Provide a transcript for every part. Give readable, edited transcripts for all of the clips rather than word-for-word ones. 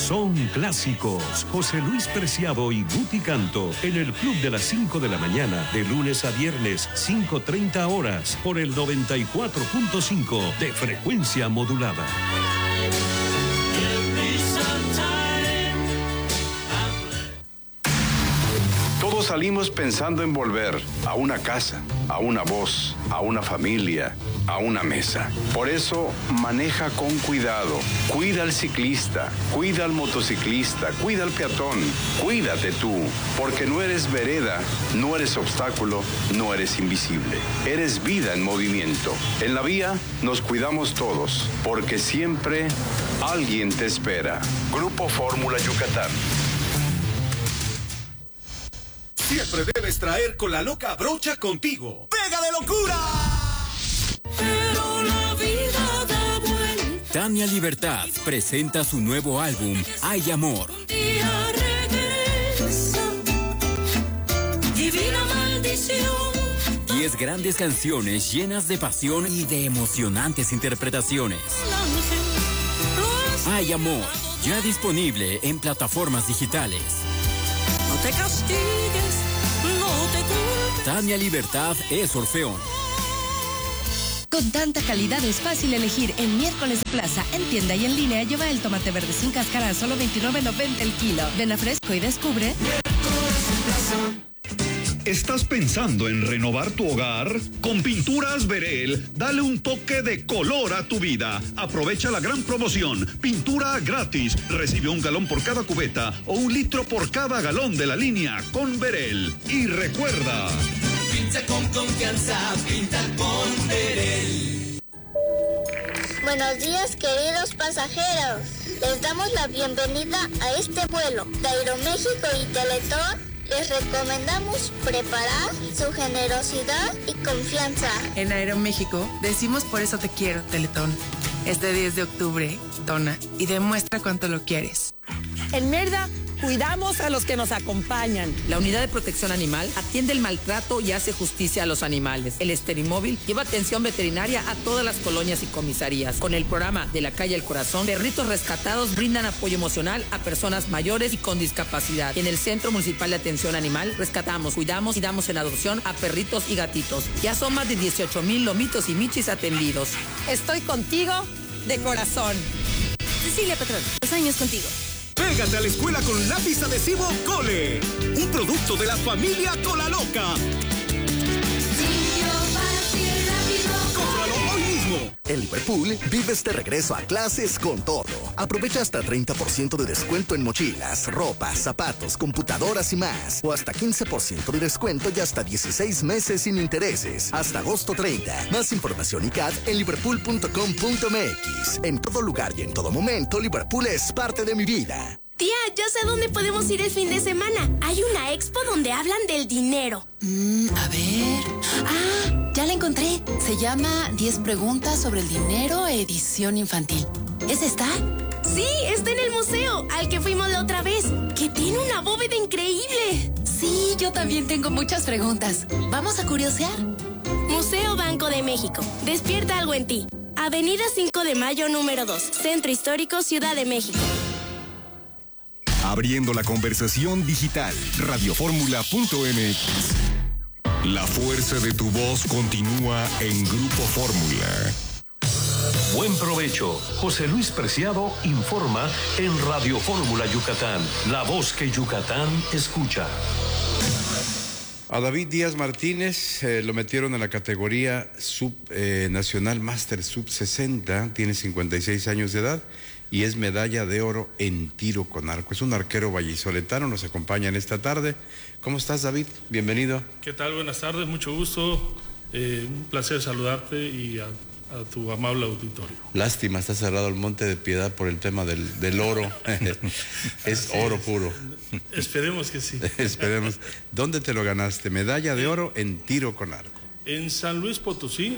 Son clásicos. José Luis Preciado y Guti Canto en el Club de las 5 de la mañana, de lunes a viernes, 5:30 horas, por el 94.5 de frecuencia modulada. Todos salimos pensando en volver a una casa, a una voz, a una familia, a una mesa. Por eso, maneja con cuidado. Cuida al ciclista, cuida al motociclista, cuida al peatón, cuídate tú, porque no eres vereda, no eres obstáculo, no eres invisible. Eres vida en movimiento. En la vía nos cuidamos todos, porque siempre alguien te espera. Grupo Fórmula Yucatán. Siempre debes traer con la loca brocha contigo. ¡Pega de locura! Pero la vida da vuelta. Tania Libertad presenta su nuevo álbum, Hay Amor. Un día regresa, divina maldición. 10 grandes canciones llenas de pasión y de emocionantes interpretaciones. Hay Amor, ya disponible en plataformas digitales. No te castigues, no te culpes. Tania Libertad es Orfeón. Con tanta calidad es fácil elegir. En Miércoles de Plaza, en tienda y en línea, lleva el tomate verde sin cáscara a solo $29.90 el kilo. Ven a Fresco y descubre. ¿Estás pensando en renovar tu hogar? Con Pinturas Verel, dale un toque de color a tu vida. Aprovecha la gran promoción. Pintura gratis. Recibe 1 galón por cada cubeta o 1 litro por cada galón de la línea con Verel. Y recuerda... Pinta con confianza, pinta con Verel. Buenos días, queridos pasajeros. Les damos la bienvenida a este vuelo de Aeroméxico y Teletón. Les recomendamos preparar su generosidad y confianza. En Aeroméxico decimos por eso te quiero, Teletón. Este 10 de octubre, dona y demuestra cuánto lo quieres. En Mérida, cuidamos a los que nos acompañan. La Unidad de Protección Animal atiende el maltrato y hace justicia a los animales. El Esterimóvil lleva atención veterinaria a todas las colonias y comisarías. Con el programa De la Calle al Corazón, perritos rescatados brindan apoyo emocional a personas mayores y con discapacidad. Y en el Centro Municipal de Atención Animal rescatamos, cuidamos y damos en adopción a perritos y gatitos. Ya son más de 18,000 lomitos y michis atendidos. Estoy contigo de corazón. Cecilia Petrón, 2 años contigo. Pégate a la escuela con lápiz adhesivo Cole, un producto de la familia Cola Loca. ¡Cómpralo hoy mismo! En Liverpool, vives de regreso a clases con todo. Aprovecha hasta 30% de descuento en mochilas, ropa, zapatos, computadoras y más. O hasta 15% de descuento y hasta 16 meses sin intereses. Hasta agosto 30. Más información y CAD en liverpool.com.mx. En todo lugar y en todo momento, Liverpool es parte de mi vida. Tía, ya sé dónde podemos ir el fin de semana. Hay una expo donde hablan del dinero. A ver... Ah, ya la encontré. Se llama 10 preguntas sobre el dinero, edición infantil. ¿Es esta? Sí, está en el museo, al que fuimos la otra vez, que tiene una bóveda increíble. Sí, yo también tengo muchas preguntas. ¿Vamos a curiosear? Museo Banco de México. Despierta algo en ti. Avenida 5 de Mayo, número 2. Centro Histórico, Ciudad de México. Abriendo la conversación digital. Radioformula.mx. La fuerza de tu voz continúa en Grupo Fórmula. Buen provecho. José Luis Preciado informa en Radio Fórmula Yucatán, la voz que Yucatán escucha. A David Díaz Martínez lo metieron en la categoría Nacional Master Sub 60, tiene 56 años de edad y es medalla de oro en tiro con arco. Es un arquero vallisoletano, nos acompaña en esta tarde. ¿Cómo estás, David? Bienvenido. ¿Qué tal? Buenas tardes, mucho gusto. Un placer saludarte y a tu amable auditorio. Lástima, está cerrado el Monte de Piedad por el tema del oro. Es oro puro. Esperemos que sí. Esperemos. ¿Dónde te lo ganaste? Medalla de oro en tiro con arco. En San Luis Potosí.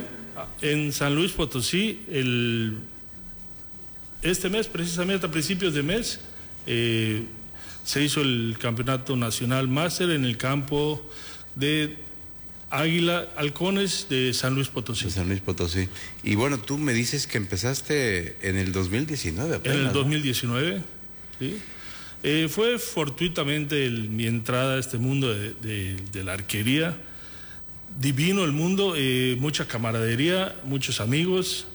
Este mes, precisamente a principios de mes, se hizo el Campeonato Nacional Máster en el campo de Halcones de San Luis Potosí. De San Luis Potosí. Y bueno, tú me dices que empezaste en el 2019 apenas. En el 2019. ¿sí? Fue fortuitamente mi entrada a este mundo de la arquería. Divino el mundo, mucha camaradería, muchos amigos.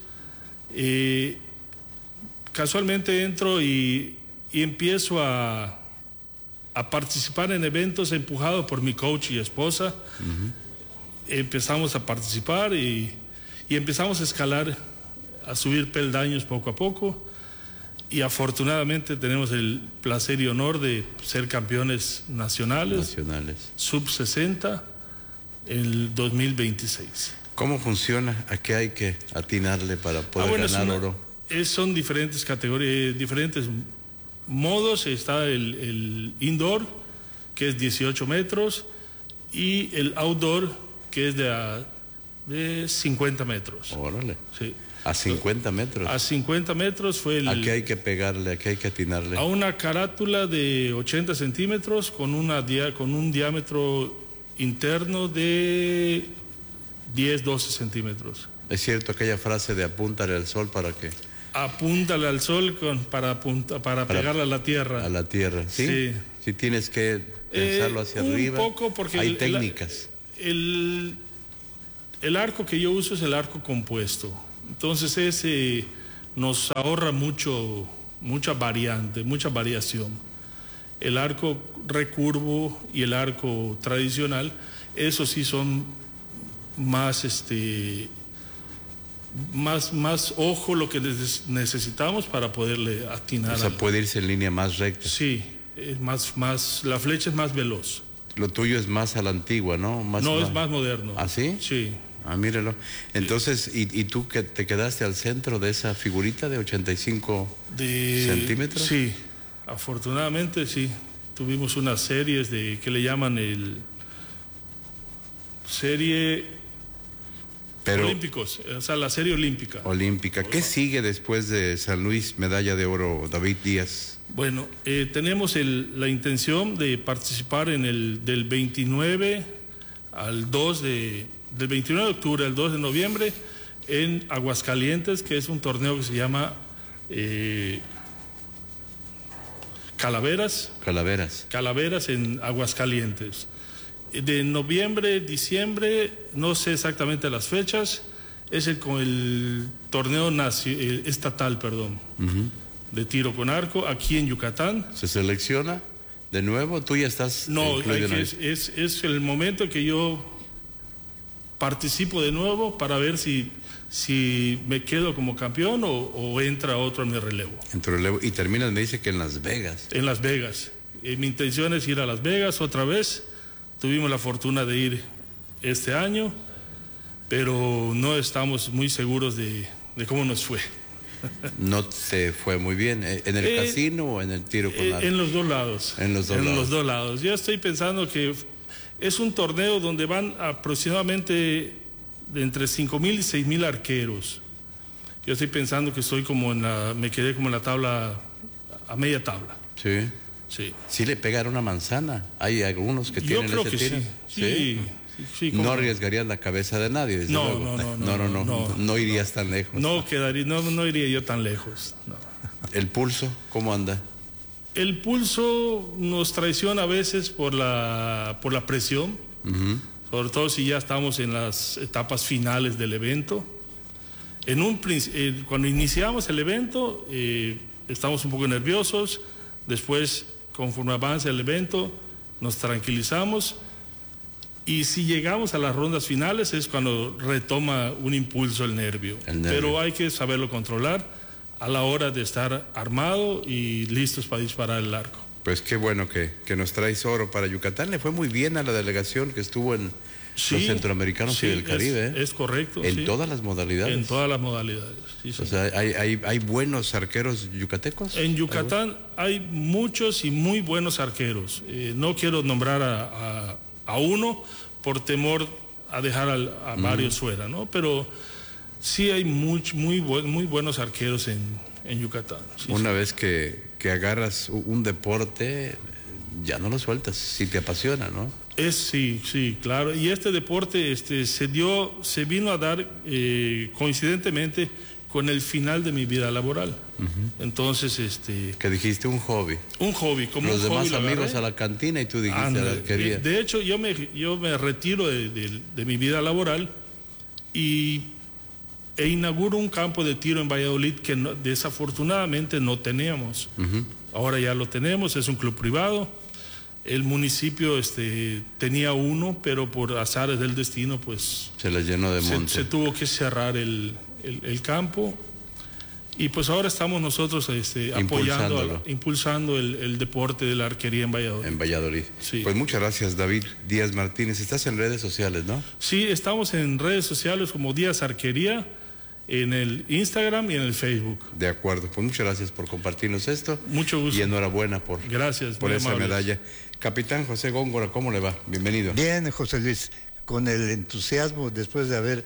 Casualmente entro y empiezo a participar en eventos empujados por mi coach y esposa. Empezamos a participar y empezamos a escalar, a subir peldaños poco a poco, y afortunadamente tenemos el placer y honor de ser campeones nacionales. Sub 60 en el 2026. ¿Cómo funciona? ¿A qué hay que atinarle para poder ganar oro? Son diferentes categorías, diferentes modos. Está el indoor, que es 18 metros, y el outdoor, que es de 50 metros. Órale. Sí. ¿A 50 metros? A 50 metros fue ¿A qué hay que pegarle? ¿A qué hay que atinarle? A una carátula de 80 centímetros con un diámetro interno de 10, 12 centímetros. ¿Es cierto aquella frase de apúntale al sol para qué? Apúntale al sol para pegarle a la tierra. A la tierra, ¿sí? Sí. Si tienes que pensarlo hacia arriba. Un poco, porque hay técnicas. El arco que yo uso es el arco compuesto. Entonces ese nos ahorra mucha variante, mucha variación. El arco recurvo y el arco tradicional, esos sí son más ojo lo que necesitamos para poderle atinar. O sea, puede irse en línea más recta. Sí, la flecha es más veloz. Lo tuyo es más a la antigua, ¿no? Es más moderno. ¿Ah, sí? Sí. Ah, míralo. Entonces, ¿y tú que te quedaste al centro de esa figurita de 85 centímetros? Sí, afortunadamente sí. Tuvimos unas series que le llaman olímpicos, o sea, la serie olímpica. Olímpica. ¿Qué sigue después de San Luis, medalla de oro, David Díaz? Bueno, tenemos la intención de participar del 29 al 2 del 29 de octubre al 2 de noviembre en Aguascalientes, que es un torneo que se llama Calaveras en Aguascalientes. De noviembre, diciembre, no sé exactamente las fechas, es el torneo estatal, de tiro con arco aquí en Yucatán. ¿Se selecciona de nuevo? ¿Tú ya estás? No, es el momento que yo participo de nuevo para ver si me quedo como campeón o entra otro en mi relevo. En tu relevo. Y terminas, me dice que en Las Vegas. En Las Vegas. Mi intención es ir a Las Vegas otra vez. Tuvimos la fortuna de ir este año, pero no estamos muy seguros de cómo nos fue. ¿No te fue muy bien? ¿En el casino o en el tiro con arco? En los dos lados. En los dos lados. Yo estoy pensando que es un torneo donde van aproximadamente de entre 5,000 y 6,000 arqueros. Yo estoy pensando que me quedé como en la tabla, a media tabla. Sí. Sí. Sí le pegaron una manzana. Hay algunos que tienen ese tiro. Sí, no arriesgarías la cabeza de nadie. Desde luego. No irías tan lejos. No iría yo tan lejos. No. ¿El pulso cómo anda? El pulso nos traiciona a veces por la presión, sobre todo si ya estamos en las etapas finales del evento. Cuando iniciamos el evento estamos un poco nerviosos, después conforme avanza el evento nos tranquilizamos, y si llegamos a las rondas finales es cuando retoma un impulso el nervio. Pero hay que saberlo controlar a la hora de estar armado y listos para disparar el arco. Pues qué bueno que nos traes oro para Yucatán. Le fue muy bien a la delegación que estuvo en los centroamericanos y del Caribe. Es correcto. En todas las modalidades. En todas las modalidades. Sí, o sea, ¿hay buenos arqueros yucatecos? En Yucatán hay muchos y muy buenos arqueros. No quiero nombrar a uno por temor a dejar a varios fuera, ¿no? Pero sí hay muy buenos arqueros en Yucatán. Una vez que agarras un deporte, ya no lo sueltas, si te apasiona, ¿no? Sí, claro. Y este deporte se vino a dar coincidentemente con el final de mi vida laboral. Entonces, ¿qué dijiste? Un hobby. Un hobby, como los un demás hobby, amigos a la cantina y tú dijiste a la arquería. De hecho, yo me retiro de mi vida laboral e inauguro un campo de tiro en Valladolid que desafortunadamente no teníamos. Ahora ya lo tenemos, es un club privado. El municipio tenía uno, pero por azares del destino, pues se le llenó de monte. Se tuvo que cerrar el campo. Y pues ahora estamos nosotros impulsando el deporte de la arquería en Valladolid. En Valladolid. Sí. Pues muchas gracias, David Díaz Martínez. Estás en redes sociales, ¿no? Sí, estamos en redes sociales como Díaz Arquería, en el Instagram y en el Facebook. De acuerdo. Pues muchas gracias por compartirnos esto. Mucho gusto. Y enhorabuena por esa medalla. Capitán José Góngora, ¿cómo le va? Bienvenido. Bien, José Luis, con el entusiasmo después de haber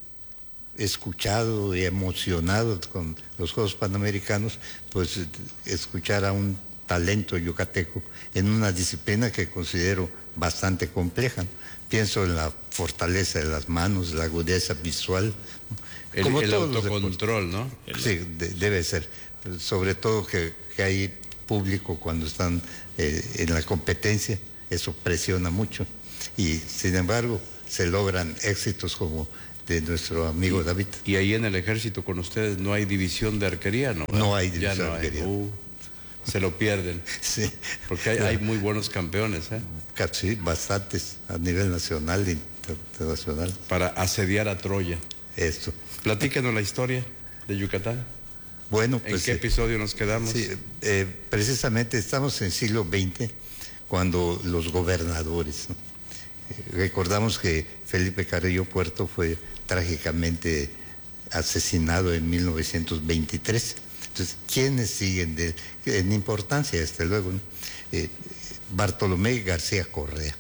escuchado y emocionado con los Juegos Panamericanos, pues escuchar a un talento yucateco en una disciplina que considero bastante compleja. Pienso en la fortaleza de las manos, la agudeza visual. El autocontrol, ¿no? Sí, debe ser. Sobre todo que hay público cuando están en la competencia, eso presiona mucho. Y sin embargo, se logran éxitos como de nuestro amigo David. Y ahí en el ejército con ustedes no hay división de arquería, ¿no? No hay división de arquería. Se lo pierden. Sí. Porque hay muy buenos campeones, ¿eh? Sí, bastantes, a nivel nacional e internacional. Para asediar a Troya. Esto. Platícanos la historia de Yucatán. Bueno, pues, ¿en qué episodio nos quedamos? Sí, precisamente estamos en el siglo XX, cuando los gobernadores, ¿no? Recordamos que Felipe Carrillo Puerto fue trágicamente asesinado en 1923. Entonces, ¿quiénes siguen en importancia, desde luego, ¿no? Bartolomé García Correa.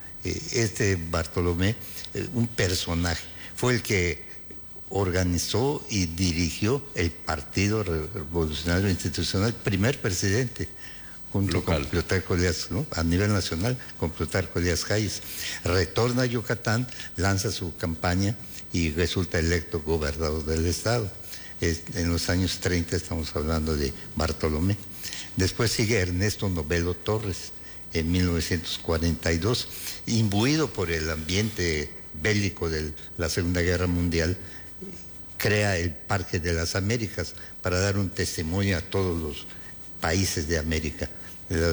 Bartolomé, un personaje, fue el que organizó y dirigió el Partido Revolucionario Institucional, primer presidente, junto con Plutarco Elías, ¿no? A nivel nacional, con Plutarco Elías Calles. Retorna a Yucatán, lanza su campaña y resulta electo gobernador del estado. En los años 30 estamos hablando de Bartolomé. Después sigue Ernesto Novelo Torres, en 1942, imbuido por el ambiente bélico de la Segunda Guerra Mundial, crea el Parque de las Américas para dar un testimonio a todos los países de América. Las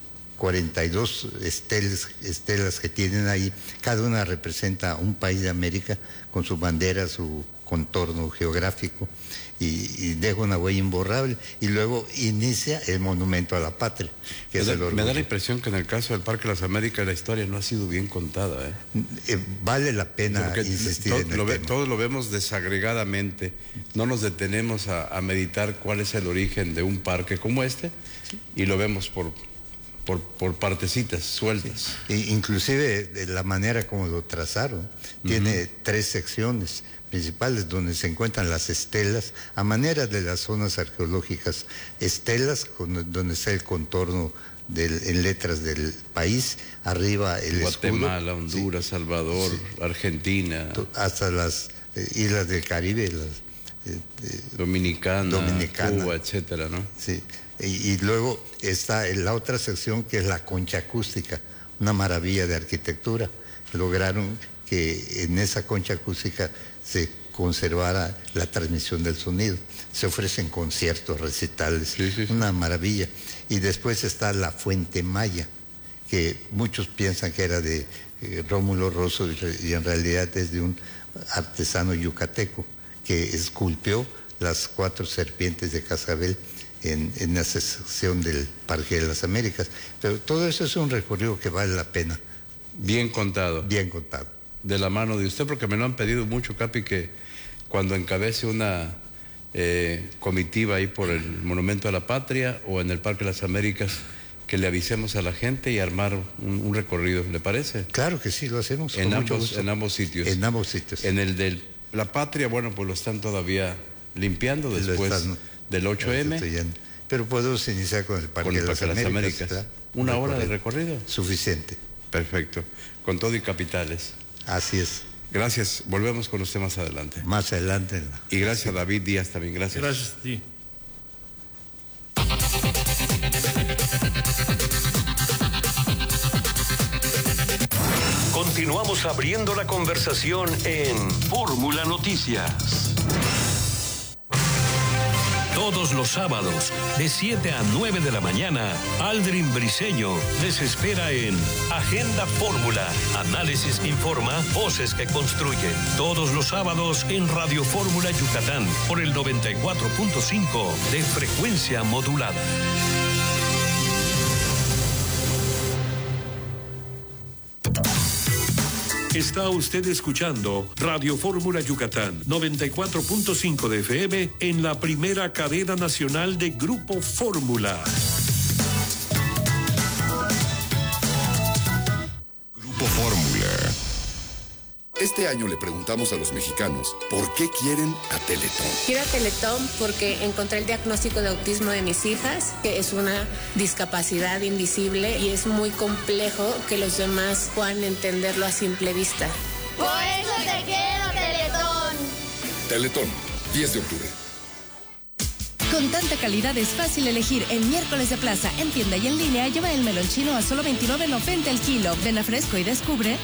42 estelas que tienen ahí, cada una representa un país de América con su bandera, su contorno geográfico, y deja una huella imborrable, y luego inicia el Monumento a la Patria, que es el orgullo. Me da la impresión que en el caso del Parque de las Américas la historia no ha sido bien contada, ¿eh? Vale la pena insistir en el tema. Todos lo vemos desagregadamente, no nos detenemos a meditar cuál es el origen de un parque como este, y lo vemos por partecitas sueltas. Inclusive la manera como lo trazaron, tiene 3 secciones principales donde se encuentran las estelas, a manera de las zonas arqueológicas, estelas donde está el contorno en letras del país, arriba el Guatemala, escudo, Honduras, sí, Salvador, sí, Argentina, hasta las islas del Caribe, Dominicana, Cuba, etcétera, ¿no? Sí. Y luego está la otra sección, que es la concha acústica, una maravilla de arquitectura. Lograron que en esa concha acústica se conservara la transmisión del sonido. Se ofrecen conciertos, recitales, una maravilla. Y después está la Fuente Maya, que muchos piensan que era de Rómulo Rosso, y en realidad es de un artesano yucateco que esculpió las 4 serpientes de cascabel en la sección del Parque de las Américas. Pero todo eso es un recorrido que vale la pena. Bien contado. Bien contado. De la mano de usted, porque me lo han pedido mucho, Capi, que cuando encabece una comitiva ahí por el Monumento a la Patria o en el Parque de las Américas, que le avisemos a la gente y armar un recorrido, ¿le parece? Claro que sí, lo hacemos. En ambos sitios. En ambos sitios. En el de la Patria, bueno, pues lo están todavía limpiando después del 8M. Pero podemos iniciar con el Parque de las Américas. ¿Una hora de recorrido? Suficiente. Perfecto. Con todo y capitales. Así es. Gracias, volvemos con usted más adelante. Más adelante. Y gracias a David Díaz también, gracias. Gracias a ti. Continuamos abriendo la conversación en Fórmula Noticias. Todos los sábados, de 7 a 9 de la mañana, Aldrin Briseño les espera en Agenda Fórmula. Análisis que informa, voces que construyen. Todos los sábados en Radio Fórmula Yucatán, por el 94.5 de frecuencia modulada. Está usted escuchando Radio Fórmula Yucatán, 94.5 de FM en la primera cadena nacional de Grupo Fórmula. Grupo Fórmula. Este año le preguntamos a los mexicanos por qué quieren a Teletón. Quiero a Teletón porque encontré el diagnóstico de autismo de mis hijas, que es una discapacidad invisible y es muy complejo que los demás puedan entenderlo a simple vista. Por eso te quiero, Teletón. Teletón, 10 de octubre. Con tanta calidad es fácil elegir. En miércoles de plaza, en tienda y en línea, lleva el melón chino a solo $29.90 el kilo. Ven a Fresco y descubre.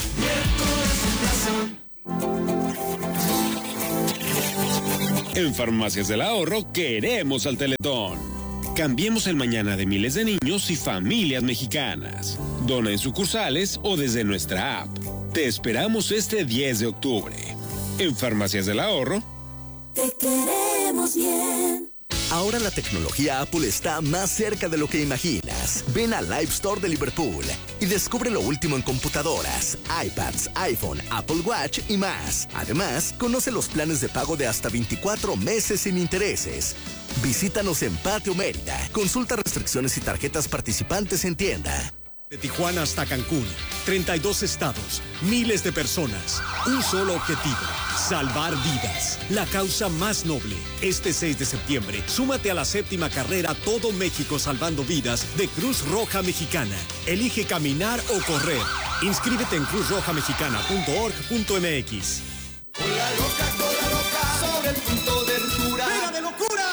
En Farmacias del Ahorro queremos al Teletón. Cambiemos el mañana de miles de niños y familias mexicanas. Dona en sucursales o desde nuestra app. Te esperamos este 10 de octubre. En Farmacias del Ahorro. Te queremos bien. Ahora la tecnología Apple está más cerca de lo que imaginas. Ven al Live Store de Liverpool y descubre lo último en computadoras, iPads, iPhone, Apple Watch y más. Además, conoce los planes de pago de hasta 24 meses sin intereses. Visítanos en Patio Mérida. Consulta restricciones y tarjetas participantes en tienda. De Tijuana hasta Cancún, 32 estados, miles de personas, un solo objetivo, salvar vidas. La causa más noble. Este 6 de septiembre, súmate a la 7ª carrera Todo México Salvando Vidas de Cruz Roja Mexicana. Elige caminar o correr. Inscríbete en cruzrojamexicana.org.mx. Cola loca, sobre el punto de ruptura. ¡Pega de locura!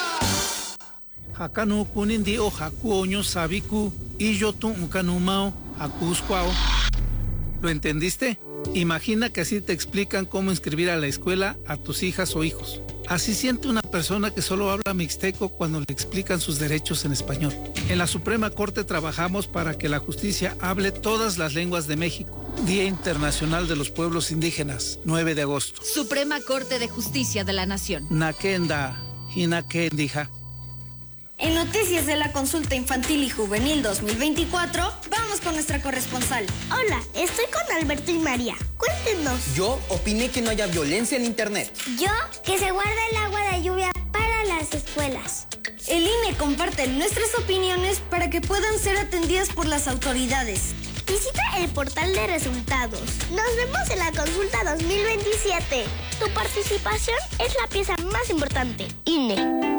Hakanu kunindi o hakuoño sabiku y yo tu kanumao hakuscuao. ¿Lo entendiste? Imagina que así te explican cómo inscribir a la escuela a tus hijas o hijos. Así siente una persona que solo habla mixteco cuando le explican sus derechos en español. En la Suprema Corte trabajamos para que la justicia hable todas las lenguas de México. Día Internacional de los Pueblos Indígenas, 9 de agosto. Suprema Corte de Justicia de la Nación. Nakenda, hinakendija. En Noticias de la Consulta Infantil y Juvenil 2024, vamos con nuestra corresponsal. Hola, estoy con Alberto y María. Cuéntenos. Yo opiné que no haya violencia en Internet. Yo, que se guarda el agua de lluvia para las escuelas. El INE comparte nuestras opiniones para que puedan ser atendidas por las autoridades. Visita el portal de resultados. Nos vemos en la consulta 2027. Tu participación es la pieza más importante. INE.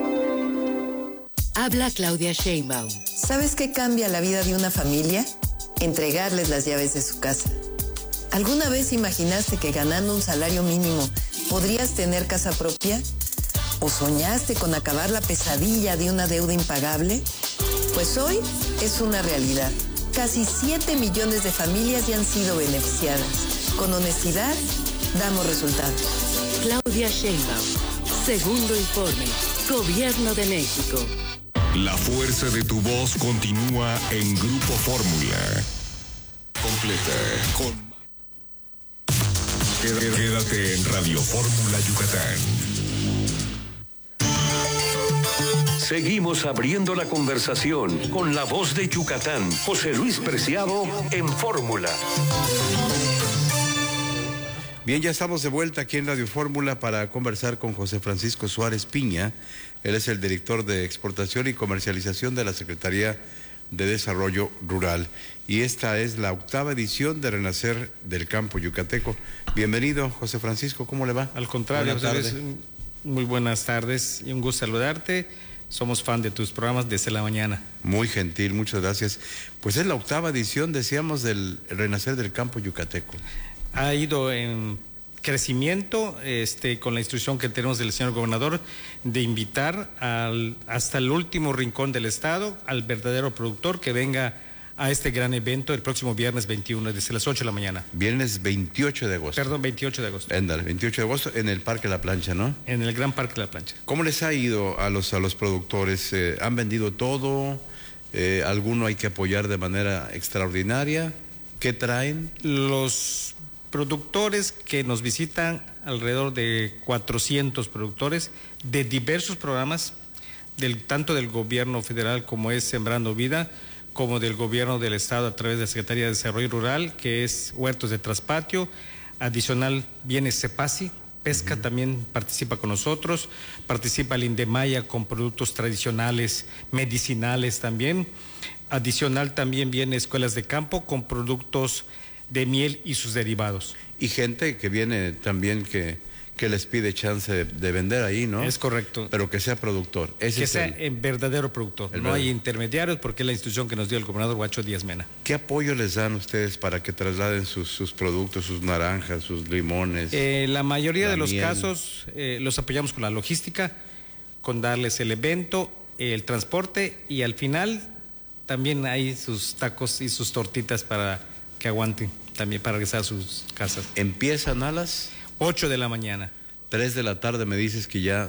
Habla Claudia Sheinbaum. ¿Sabes qué cambia la vida de una familia? Entregarles las llaves de su casa. ¿Alguna vez imaginaste que ganando un salario mínimo podrías tener casa propia? ¿O soñaste con acabar la pesadilla de una deuda impagable? Pues hoy es una realidad. Casi 7 millones de familias ya han sido beneficiadas. Con honestidad, damos resultados. Claudia Sheinbaum. Segundo informe. Gobierno de México. La fuerza de tu voz continúa en Grupo Fórmula. Completa. Quédate en Radio Fórmula Yucatán. Seguimos abriendo la conversación con la voz de Yucatán, José Luis Preciado en Fórmula. Bien, ya estamos de vuelta aquí en Radio Fórmula para conversar con José Francisco Suárez Piña. Él es el director de Exportación y Comercialización de la Secretaría de Desarrollo Rural. Y esta es la 8ª edición de Renacer del Campo Yucateco. Bienvenido, José Francisco, ¿cómo le va? Al contrario, muy buenas tardes y un gusto saludarte. Somos fan de tus programas desde la mañana. Muy gentil, muchas gracias. Pues es la 8ª edición, decíamos, del Renacer del Campo Yucateco. Ha ido en crecimiento, con la instrucción que tenemos del señor gobernador de invitar hasta el último rincón del estado al verdadero productor que venga a este gran evento el próximo viernes 21 desde las 8 de la mañana. Viernes 28 de agosto. Perdón, 28 de agosto. Ándale, 28 de agosto en el Parque La Plancha, ¿no? En el Gran Parque La Plancha. ¿Cómo les ha ido a los productores? ¿Han vendido todo? ¿Alguno hay que apoyar de manera extraordinaria? ¿Qué traen? Los productores que nos visitan, alrededor de 400 productores de diversos programas, tanto del gobierno federal como es Sembrando Vida, como del gobierno del estado a través de la Secretaría de Desarrollo Rural, que es Huertos de Traspatio. Adicional viene CEPASI, Pesca también participa con nosotros, participa el Indemaya con productos tradicionales, medicinales también. Adicional también viene Escuelas de Campo con productos de miel y sus derivados. Y gente que viene también que les pide chance de vender ahí, ¿no? Es correcto. Pero que sea productor. Que sea el verdadero productor. No hay intermediarios porque es la instrucción que nos dio el gobernador Huacho Díaz Mena. ¿Qué apoyo les dan ustedes para que trasladen sus productos, sus naranjas, sus limones? La mayoría de los casos los apoyamos con la logística, con darles el evento, el transporte y al final también hay sus tacos y sus tortitas para que aguanten también para regresar a sus casas. ¿Empiezan a las 8 de la mañana. 3 de la tarde me dices que ya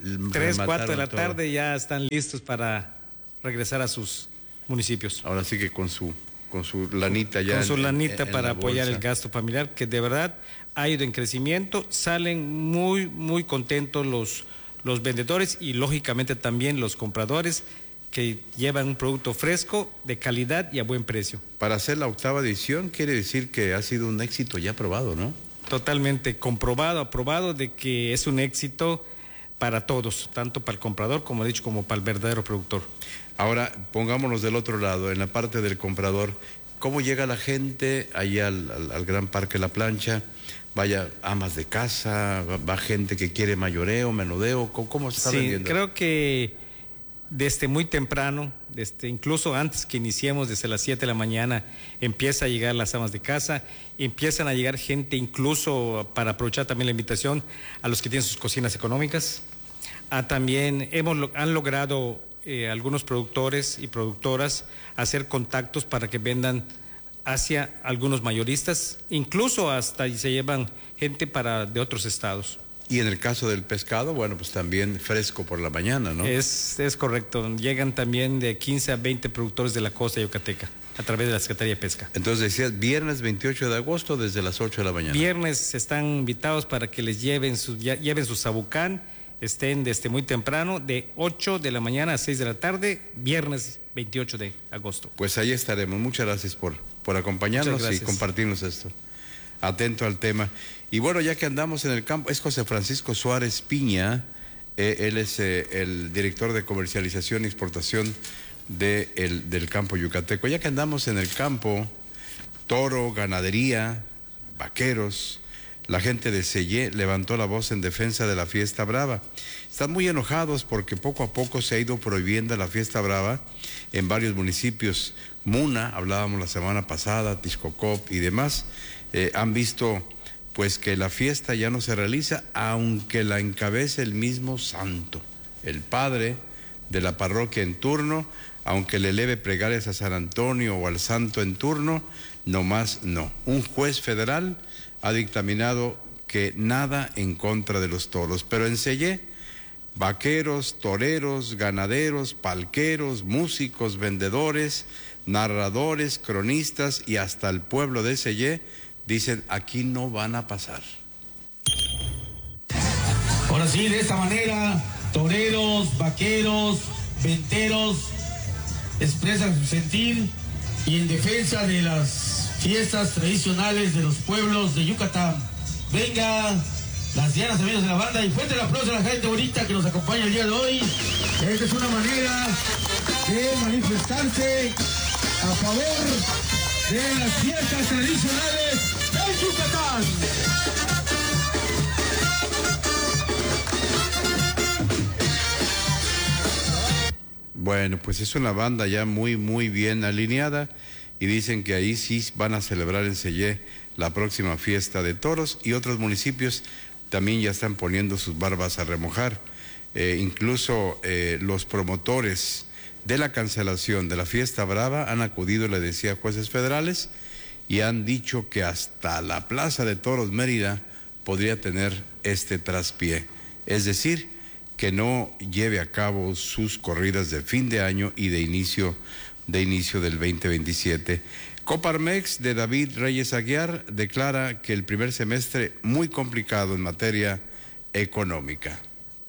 3, 4 de la tarde ya están listos para regresar a sus municipios. Ahora sí que con su lanita ya. Con su lanita en para la apoyar bolsa. el gasto familiar, que de verdad ha ido en crecimiento. Salen muy, muy contentos los vendedores y lógicamente también los compradores que llevan un producto fresco, de calidad y a buen precio. Para hacer la 8ª edición quiere decir que ha sido un éxito ya probado, ¿no? Totalmente comprobado, aprobado de que es un éxito para todos, tanto para el comprador, como he dicho, como para el verdadero productor. Ahora, pongámonos del otro lado, en la parte del comprador, ¿cómo llega la gente allá al Gran Parque La Plancha? Vaya, amas de casa, va gente que quiere mayoreo, menudeo, ¿cómo se está vendiendo? Sí, creo que desde muy temprano, incluso antes que iniciemos, desde las 7 de la mañana, empieza a llegar las amas de casa, empiezan a llegar gente incluso para aprovechar también la invitación a los que tienen sus cocinas económicas. También han logrado algunos productores y productoras hacer contactos para que vendan hacia algunos mayoristas, incluso hasta se llevan gente de otros estados. Y en el caso del pescado, bueno, pues también fresco por la mañana, ¿no? Es correcto. Llegan también de 15 a 20 productores de la costa yucateca a través de la Secretaría de Pesca. Entonces decías, viernes 28 de agosto desde las 8 de la mañana. Viernes están invitados para que les lleven su sabucán, estén desde muy temprano, de 8 de la mañana a 6 de la tarde, viernes 28 de agosto. Pues ahí estaremos. Muchas gracias por acompañarnos y compartirnos esto. Atento al tema. Y bueno, ya que andamos en el campo, es José Francisco Suárez Piña, él es el director de comercialización y exportación del campo yucateco. Ya que andamos en el campo, toro, ganadería, vaqueros, la gente de Sellé levantó la voz en defensa de la fiesta brava. Están muy enojados porque poco a poco se ha ido prohibiendo la fiesta brava en varios municipios. Muna, hablábamos la semana pasada, Tixcocop y demás, han visto pues que la fiesta ya no se realiza, aunque la encabece el mismo santo, el padre de la parroquia en turno, aunque le eleve plegarias a San Antonio o al santo en turno, nomás no. Un juez federal ha dictaminado que nada en contra de los toros, pero en Sellé, vaqueros, toreros, ganaderos, palqueros, músicos, vendedores, narradores, cronistas y hasta el pueblo de Sellé dicen, aquí no van a pasar. Ahora sí, de esta manera, toreros, vaqueros, venteros expresan su sentir y en defensa de las fiestas tradicionales de los pueblos de Yucatán. Venga, las dianas amigos de la banda, y fuerte el aplauso a la gente bonita que nos acompaña el día de hoy. Esta es una manera de manifestarse a favor de las fiestas tradicionales de Yucatán. Bueno, pues es una banda ya muy bien alineada y dicen que ahí sí van a celebrar en Sellé la próxima fiesta de toros, y otros municipios también ya están poniendo sus barbas a remojar. Incluso los promotores de la cancelación de la fiesta brava han acudido, le decía, a jueces federales y han dicho que hasta la Plaza de Toros Mérida podría tener este traspié, es decir, que no lleve a cabo sus corridas de fin de año y de inicio del 2027. Coparmex de David Reyes Aguiar declara que el primer semestre muy complicado en materia económica.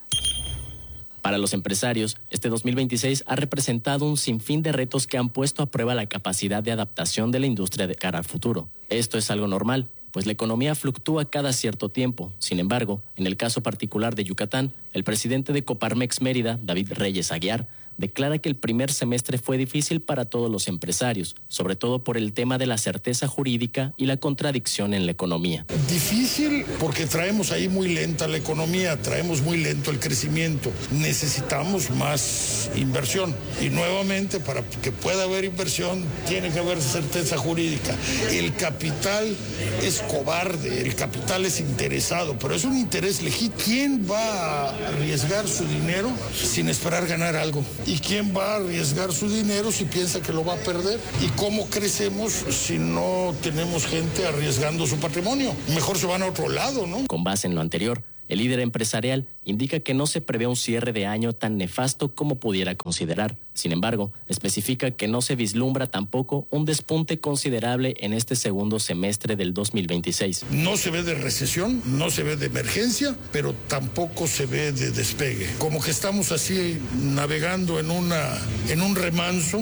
Para los empresarios, este 2026 ha representado un sinfín de retos que han puesto a prueba la capacidad de adaptación de la industria de cara al futuro. Esto es algo normal, pues la economía fluctúa cada cierto tiempo. Sin embargo, en el caso particular de Yucatán, el presidente de Coparmex Mérida, David Reyes Aguiar, declara que el primer semestre fue difícil para todos los empresarios, sobre todo por el tema de la certeza jurídica y la contradicción en la economía. Difícil porque traemos ahí muy lenta la economía, traemos muy lento el crecimiento. Necesitamos más inversión y nuevamente para que pueda haber inversión tiene que haber certeza jurídica. El capital es cobarde, el capital es interesado, pero es un interés legítimo. ¿Quién va a arriesgar su dinero sin esperar ganar algo? ¿Y quién va a arriesgar su dinero si piensa que lo va a perder? ¿Y cómo crecemos si no tenemos gente arriesgando su patrimonio? Mejor se van a otro lado, ¿no? Con base en lo anterior, el líder empresarial indica que no se prevé un cierre de año tan nefasto como pudiera considerar. Sin embargo, especifica que no se vislumbra tampoco un despunte considerable en este segundo semestre del 2026. No se ve de recesión, no se ve de emergencia, pero tampoco se ve de despegue. Como que estamos así navegando en un remanso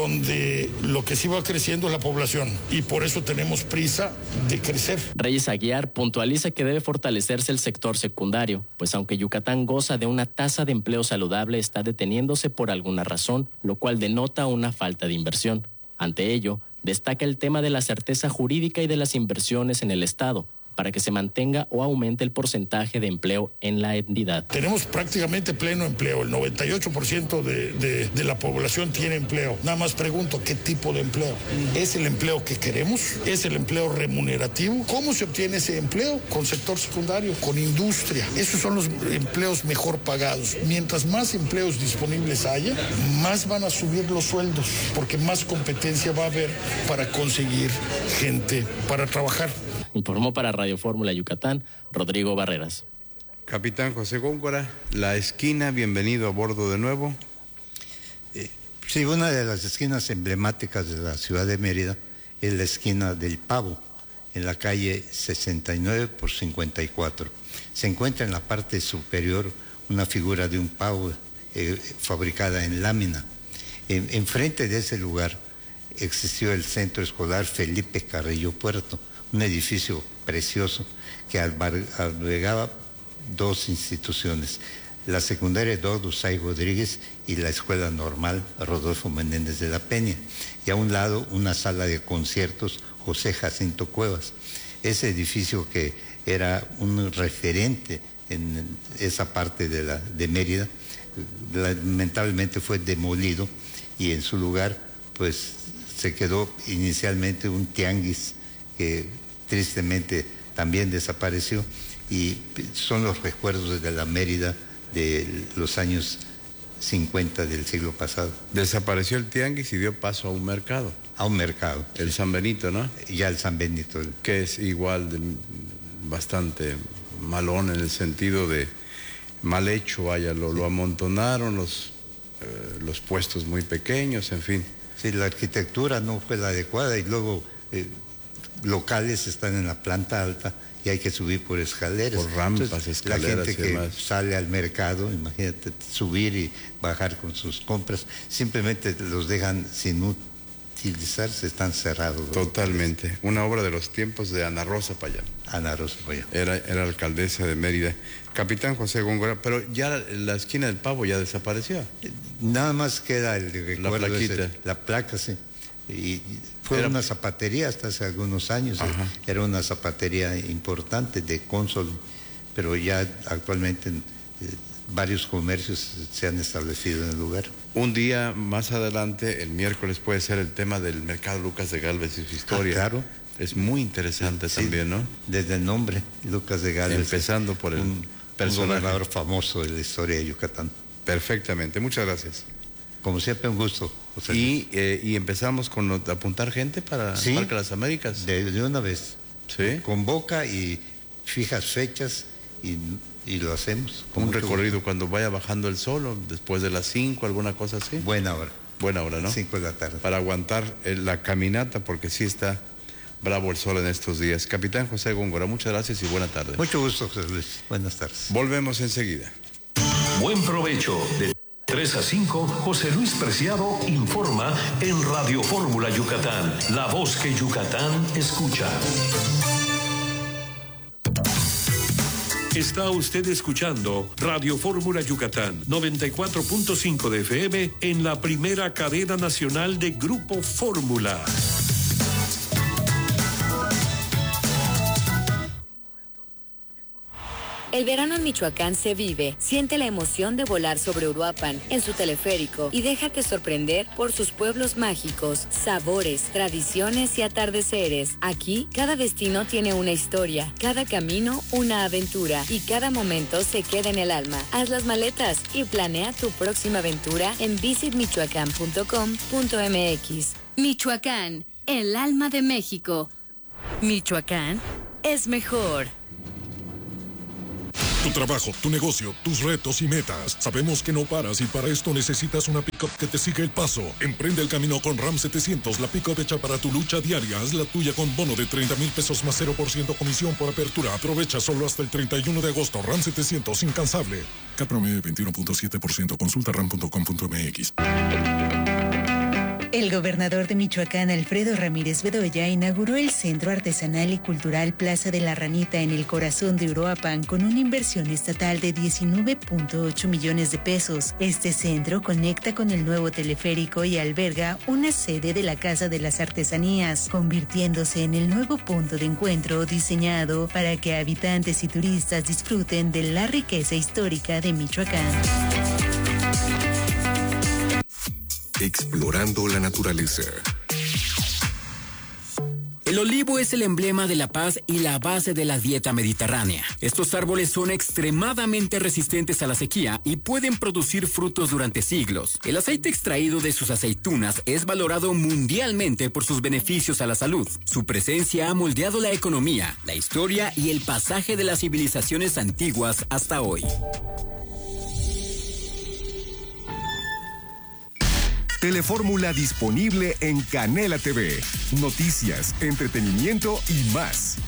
donde lo que sí va creciendo es la población y por eso tenemos prisa de crecer. Reyes Aguiar puntualiza que debe fortalecerse el sector secundario, pues aunque Yucatán goza de una tasa de empleo saludable, está deteniéndose por alguna razón, lo cual denota una falta de inversión. Ante ello, destaca el tema de la certeza jurídica y de las inversiones en el Estado, para que se mantenga o aumente el porcentaje de empleo en la entidad. Tenemos prácticamente pleno empleo, el 98% de la población tiene empleo. Nada más pregunto, ¿qué tipo de empleo? ¿Es el empleo que queremos? ¿Es el empleo remunerativo? ¿Cómo se obtiene ese empleo? Con sector secundario, con industria. Esos son los empleos mejor pagados. Mientras más empleos disponibles haya, más van a subir los sueldos, porque más competencia va a haber para conseguir gente para trabajar. Informó para Radio Fórmula Yucatán, Rodrigo Barreras. Capitán José Góngora, La Esquina, bienvenido a bordo de nuevo. Sí, una de las esquinas emblemáticas de la ciudad de Mérida es la esquina del Pavo, en la calle 69 por 54. Se encuentra en la parte superior una figura de un pavo fabricada en lámina. Enfrente de ese lugar existió el Centro Escolar Felipe Carrillo Puerto, un edificio precioso que albergaba dos instituciones, la secundaria Eduardo Say Rodríguez y la escuela normal Rodolfo Menéndez de la Peña, y a un lado una sala de conciertos José Jacinto Cuevas. Ese edificio que era un referente en esa parte de Mérida, lamentablemente fue demolido y en su lugar pues se quedó inicialmente un tianguis que tristemente también desapareció, y son los recuerdos de la Mérida de los años 50 del siglo pasado. Desapareció el tianguis y dio paso a un mercado. A un mercado. El San Benito, ¿no? Ya el San Benito. Que es igual, bastante malón en el sentido de mal hecho, vaya, lo amontonaron, los puestos muy pequeños, en fin. Sí, la arquitectura no fue la adecuada y luego locales están en la planta alta y hay que subir por escaleras. Por rampas, entonces, escaleras. La gente que sale al mercado, imagínate, subir y bajar con sus compras, simplemente los dejan sin utilizarse, están cerrados. Totalmente. Una obra de los tiempos de Ana Rosa Payán. Ana Rosa Payán. Era alcaldesa de Mérida. Capitán José Góngora, pero ya la esquina del Pavo ya desapareció. Nada más queda el recuerdo, la plaquita. La placa, sí. Y fue una zapatería hasta hace algunos años. Era una zapatería importante de Consol, pero ya actualmente varios comercios se han establecido en el lugar. Un día más adelante, el miércoles, puede ser el tema del mercado Lucas de Gálvez y su historia. Claro. Es muy interesante también, ¿no? Desde el nombre, Lucas de Gálvez. Empezando por el personaje. Un gobernador famoso de la historia de Yucatán. Perfectamente, muchas gracias. Como siempre, un gusto, José Luis. Y empezamos con apuntar gente para el Parque de las Américas. De una vez. Sí. Convoca y fijas fechas y lo hacemos. Un recorrido cuando vaya bajando el sol, después de las 5, alguna cosa así. Buena hora. Buena hora, ¿no? 5 de la tarde. Para aguantar la caminata, porque sí está bravo el sol en estos días. Capitán José Góngora, muchas gracias y buena tarde. Mucho gusto, José Luis. Buenas tardes. Volvemos enseguida. Buen provecho. De 3 a 5, José Luis Preciado informa en Radio Fórmula Yucatán, la voz que Yucatán escucha. Está usted escuchando Radio Fórmula Yucatán, 94.5 de FM en la primera cadena nacional de Grupo Fórmula. El verano en Michoacán se vive. Siente la emoción de volar sobre Uruapan en su teleférico y déjate sorprender por sus pueblos mágicos, sabores, tradiciones y atardeceres. Aquí, cada destino tiene una historia, cada camino una aventura y cada momento se queda en el alma. Haz las maletas y planea tu próxima aventura en visitmichoacán.com.mx. Michoacán, el alma de México. Michoacán es mejor. Tu trabajo, tu negocio, tus retos y metas. Sabemos que no paras y para esto necesitas una pick-up que te siga el paso. Emprende el camino con Ram 700, la pick-up hecha para tu lucha diaria. Haz la tuya con bono de 30,000 pesos más 0% comisión por apertura. Aprovecha solo hasta el 31 de agosto. Ram 700, incansable. CAT promedio 21.7%. Consulta ram.com.mx. El gobernador de Michoacán, Alfredo Ramírez Bedoya, inauguró el Centro Artesanal y Cultural Plaza de la Ranita en el corazón de Uruapan con una inversión estatal de 19.8 millones de pesos. Este centro conecta con el nuevo teleférico y alberga una sede de la Casa de las Artesanías, convirtiéndose en el nuevo punto de encuentro diseñado para que habitantes y turistas disfruten de la riqueza histórica de Michoacán. Explorando la naturaleza. El olivo es el emblema de la paz y la base de la dieta mediterránea. Estos árboles son extremadamente resistentes a la sequía y pueden producir frutos durante siglos. El aceite extraído de sus aceitunas es valorado mundialmente por sus beneficios a la salud. Su presencia ha moldeado la economía, la historia y el pasaje de las civilizaciones antiguas hasta hoy. Telefórmula disponible en Canela TV. Noticias, entretenimiento y más.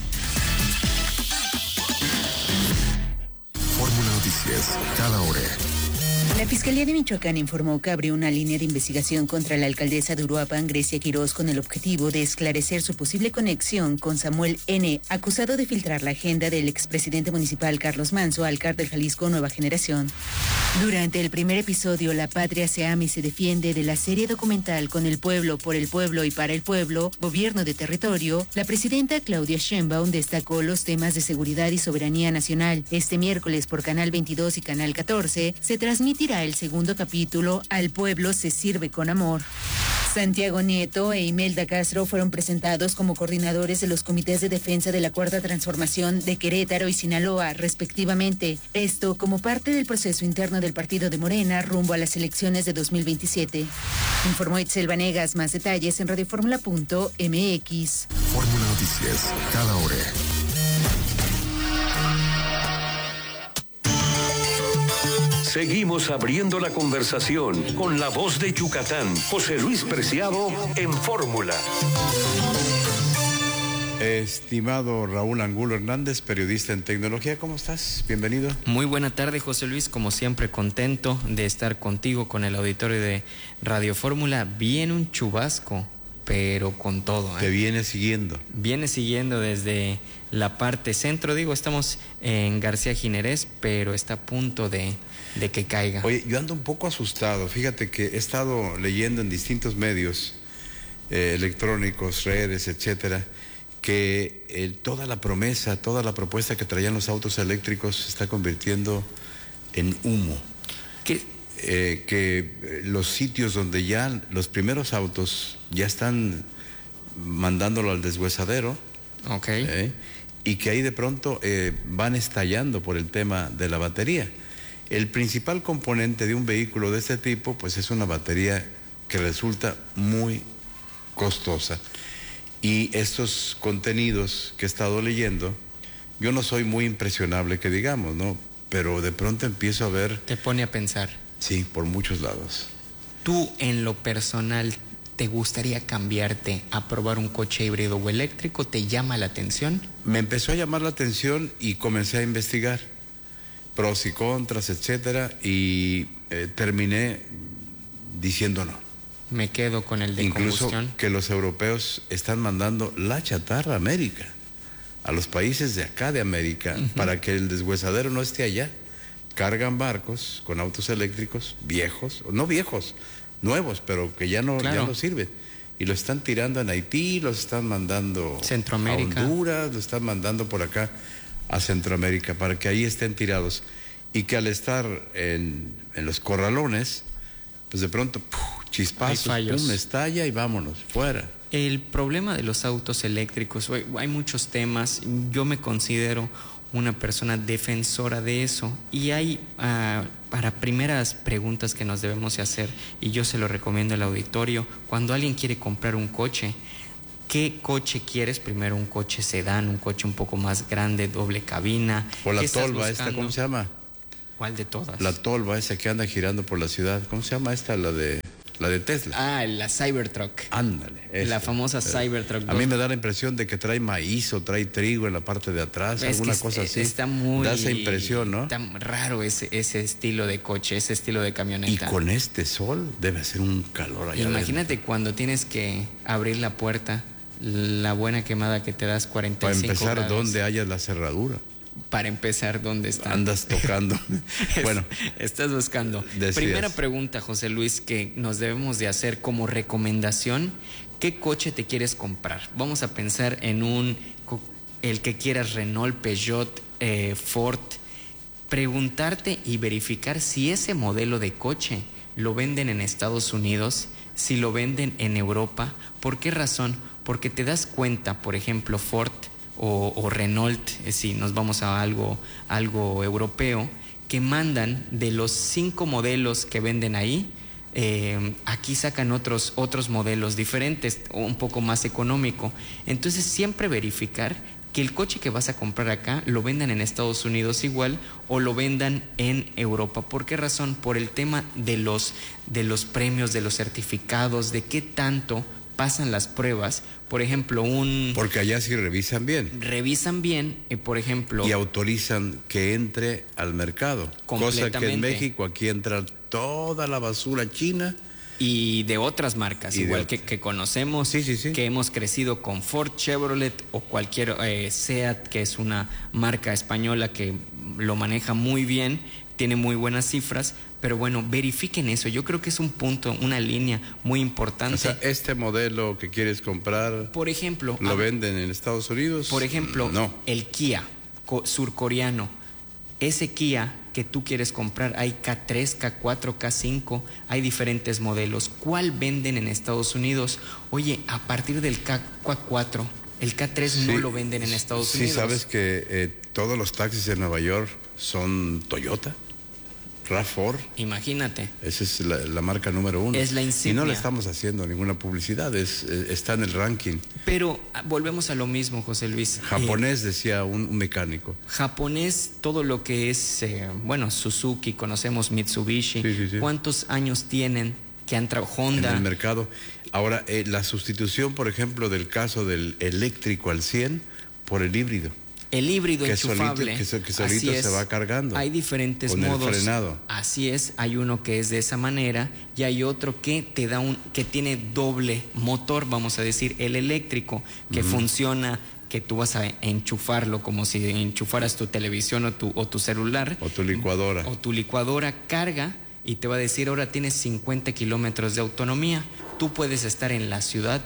Fórmula Noticias, cada hora. La Fiscalía de Michoacán informó que abrió una línea de investigación contra la alcaldesa de Uruapan, Grecia Quirós, con el objetivo de esclarecer su posible conexión con Samuel N., acusado de filtrar la agenda del expresidente municipal Carlos Manzo al Cártel Jalisco Nueva Generación. Durante el primer episodio, La Patria se ama y se defiende, de la serie documental Con el pueblo, por el pueblo y para el pueblo, Gobierno de Territorio, la presidenta Claudia Sheinbaum destacó los temas de seguridad y soberanía nacional. Este miércoles por Canal 22 y Canal 14 se transmitirá el segundo capítulo, Al pueblo se sirve con amor. Santiago Nieto e Imelda Castro fueron presentados como coordinadores de los comités de defensa de la Cuarta Transformación de Querétaro y Sinaloa, respectivamente. Esto como parte del proceso interno del partido de Morena rumbo a las elecciones de 2027. Informó Itzel Vanegas. Más detalles en radioformula.mx. Fórmula Noticias, cada hora. Seguimos abriendo la conversación con la voz de Yucatán, José Luis Preciado en Fórmula. Estimado Raúl Angulo Hernández, periodista en tecnología, ¿cómo estás? Bienvenido. Muy buena tarde, José Luis, como siempre contento de estar contigo, con el auditorio de Radio Fórmula. Viene un chubasco, pero con todo. Te viene siguiendo. Viene siguiendo desde la parte centro, estamos en García Ginerés, pero está a punto de que caiga. Oye, yo ando un poco asustado. Fíjate que he estado leyendo en distintos medios electrónicos, redes, etcétera, que toda la promesa, toda la propuesta que traían los autos eléctricos se está convirtiendo en humo. Que los sitios donde ya los primeros autos ya están mandándolo al deshuesadero. Ok. Y que ahí de pronto van estallando por el tema de la batería. El principal componente de un vehículo de este tipo, pues es una batería que resulta muy costosa. Y estos contenidos que he estado leyendo, yo no soy muy impresionable que digamos, ¿no? Pero de pronto empiezo a ver... Te pone a pensar. Sí, por muchos lados. ¿Tú en lo personal te gustaría cambiarte a probar un coche híbrido o eléctrico? ¿Te llama la atención? Me empezó a llamar la atención y comencé a investigar pros y contras, etcétera, y terminé diciendo no. Me quedo con el de incluso combustión. Que los europeos están mandando la chatarra a América, a los países de acá de América, para que el deshuesadero no esté allá. Cargan barcos con autos eléctricos viejos, no viejos, nuevos, pero que ya no sirven. Y lo están tirando en Haití, los están mandando Centroamérica, a Honduras, lo están mandando por acá a Centroamérica, para que ahí estén tirados. Y que al estar en los corralones, pues de pronto, chispazos, pum, estalla y vámonos, fuera. El problema de los autos eléctricos, hay muchos temas. Yo me considero una persona defensora de eso, y hay para primeras preguntas que nos debemos hacer, y yo se lo recomiendo al auditorio: cuando alguien quiere comprar un coche, ¿qué coche quieres? Primero, un coche sedán, un coche un poco más grande, doble cabina. O la Tolva esta, ¿cómo se llama? ¿Cuál de todas? La Tolva esa que anda girando por la ciudad, ¿cómo se llama esta? La de Tesla. La Cybertruck. Ándale. La famosa Cybertruck. A mí me da la impresión de que trae maíz o trae trigo en la parte de atrás, alguna cosa así. Está muy... Da esa impresión, ¿no? Está raro ese estilo de coche, ese estilo de camioneta. Y con este sol debe ser un calor allá. Imagínate adentro, cuando tienes que abrir la puerta, la buena quemada que te das, 45 grados. Para empezar, grados. ¿dónde hayas la cerradura? Para empezar, ¿dónde está? Andas tocando. Bueno, estás buscando. Decías. Primera pregunta, José Luis, que nos debemos de hacer como recomendación: ¿qué coche te quieres comprar? Vamos a pensar en el que quieras, Renault, Peugeot, Ford. Preguntarte y verificar si ese modelo de coche lo venden en Estados Unidos, si lo venden en Europa. ¿Por qué razón? Porque te das cuenta, por ejemplo, Ford o Renault, si nos vamos a algo europeo, que mandan de los 5 modelos que venden ahí, aquí sacan otros modelos diferentes, un poco más económico. Entonces, siempre verificar que el coche que vas a comprar acá lo vendan en Estados Unidos igual, o lo vendan en Europa. ¿Por qué razón? Por el tema de los premios, de los certificados, de qué tanto pasan las pruebas. Por ejemplo, porque allá sí revisan bien. Revisan bien, por ejemplo... Y autorizan que entre al mercado. Cosa que en México aquí entra toda la basura china. Y de otras marcas, igual que conocemos, que hemos crecido con Ford, Chevrolet o cualquier SEAT, que es una marca española que lo maneja muy bien, tiene muy buenas cifras. Pero bueno, verifiquen eso. Yo creo que es un punto, una línea muy importante. O sea, este modelo que quieres comprar, por ejemplo, ¿lo venden en Estados Unidos? Por ejemplo, no. El Kia surcoreano. Ese Kia que tú quieres comprar, hay K3, K4, K5, hay diferentes modelos. ¿Cuál venden en Estados Unidos? Oye, a partir del K4, el K3 no lo venden en Estados Unidos. Sí, sabes que todos los taxis en Nueva York son Toyota. RAV4. Imagínate. Esa es la marca número 1. Es la insignia. Y no le estamos haciendo ninguna publicidad, está en el ranking. Pero volvemos a lo mismo, José Luis. Japonés, decía un mecánico. Japonés, todo lo que es, Suzuki, conocemos Mitsubishi. Sí. ¿Cuántos años tienen que han trabajado Honda? En el mercado. Ahora, la sustitución, por ejemplo, del caso del eléctrico al 100 por el híbrido. El híbrido enchufable. Que solito se va cargando. Hay diferentes con modos. El frenado. Así es. Hay uno que es de esa manera y hay otro que te da que tiene doble motor, vamos a decir, el eléctrico, que funciona, que tú vas a enchufarlo como si enchufaras tu televisión o tu celular. O tu licuadora. O tu licuadora, carga y te va a decir: ahora tienes 50 kilómetros de autonomía. Tú puedes estar en la ciudad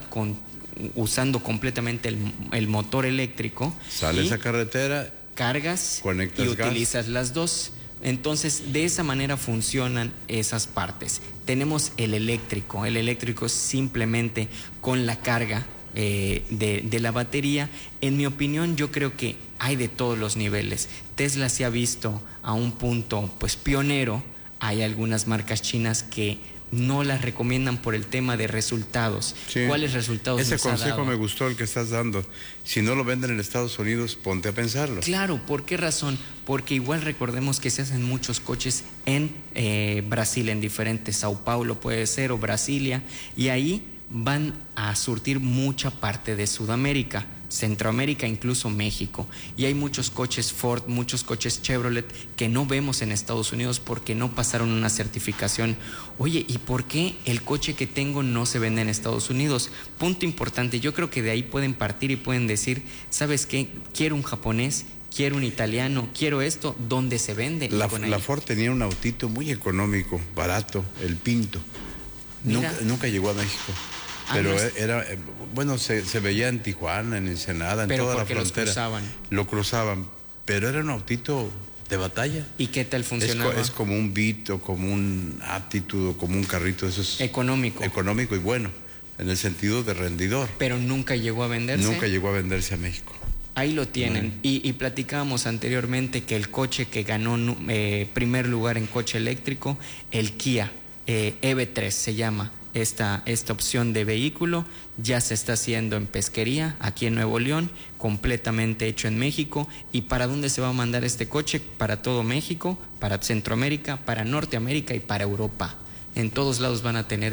usando completamente el motor eléctrico. Sales a carretera, cargas conectas y utilizas las dos. Entonces, de esa manera funcionan esas partes. Tenemos el eléctrico. El eléctrico simplemente con la carga de la batería. En mi opinión, yo creo que hay de todos los niveles. Tesla se ha visto a un punto pues pionero. Hay algunas marcas chinas que no las recomiendan por el tema de resultados. Sí. ¿Cuáles resultados Ese nos ha consejo dado? me gustó el que estás dando. Si no lo venden en Estados Unidos, ponte a pensarlo. Claro, ¿por qué razón? Porque igual recordemos que se hacen muchos coches en Brasil, en diferentes, Sao Paulo puede ser, o Brasilia, y ahí van a surtir mucha parte de Sudamérica, Centroamérica, incluso México. Y hay muchos coches Ford, muchos coches Chevrolet que no vemos en Estados Unidos porque no pasaron una certificación. Oye, ¿y por qué el coche que tengo no se vende en Estados Unidos? Punto importante, yo creo que de ahí pueden partir y pueden decir, ¿sabes qué? Quiero un japonés, quiero un italiano, quiero esto, ¿dónde se vende? La Ford tenía un autito muy económico, barato, el Pinto. Nunca llegó a México. Pero era, bueno, se veía en Tijuana, en Ensenada, en toda la frontera. Lo cruzaban, pero era un autito de batalla. ¿Y qué tal funcionaba? Es como un Beat o como un Aptitude o como un carrito, eso es económico. Económico y bueno, en el sentido de rendidor. Pero nunca llegó a venderse. Nunca llegó a venderse a México. Ahí lo tienen. Y platicábamos anteriormente que el coche que ganó primer lugar en coche eléctrico, el Kia EV3 se llama. Esta opción de vehículo ya se está haciendo en Pesquería, aquí en Nuevo León, completamente hecho en México. ¿Y para dónde se va a mandar este coche? Para todo México, para Centroamérica, para Norteamérica y para Europa. En todos lados van a tener